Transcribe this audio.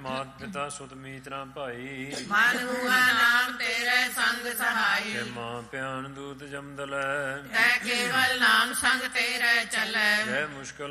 ਮਾਤ ਪਿਤਾ ਸੁਤ ਮੀਤਰਾ ਭਾਈ, ਮਨ ਹੁਆ ਨਾਮ ਤੇਰੇ ਸੰਗ ਸਹਾਈ। ਕਿ ਮਾਂ ਪਿਆਨ ਦੂਤ ਜਮ ਦਲੈ, ਤੈ ਕੇਵਲ ਨਾਮ ਸੰਗ ਤੇਰੇ ਚਲੈ। ਜੈ ਮੁਸ਼ਕਲ